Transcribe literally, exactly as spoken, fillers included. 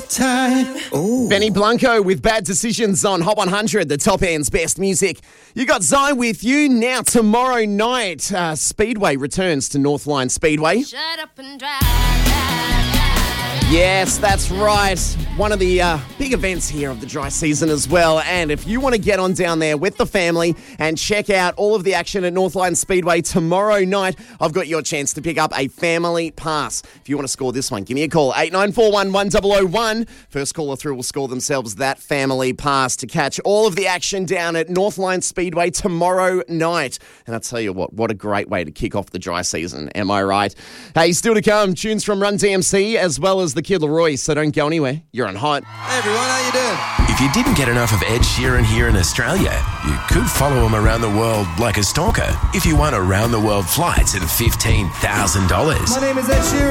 time. Ooh. Benny Blanco with Bad Decisions on Hot one hundred, the top end's best music. You got Zai with you. Now tomorrow night, uh, Speedway returns to Northline Speedway. Shut up and drive, drive, drive. Yes, that's right. One of the uh, big events here of the dry season as well. And if you want to get on down there with the family and check out all of the action at Northline Speedway tomorrow night, I've got your chance to pick up a family pass. If you want to score this one, give me a call, eight nine four one, one zero zero one. First caller through will score themselves that family pass to catch all of the action down at Northline Speedway tomorrow night. And I'll tell you what, what a great way to kick off the dry season. Am I right? Hey, still to come, tunes from Run D M C as well as the Kid Laroi, so don't go anywhere. You're on Hot. Hey everyone, how you doing? If you didn't get enough of Ed Sheeran here in Australia, you could follow him around the world like a stalker if you won around the world flights at fifteen thousand dollars. My name is Ed Sheeran.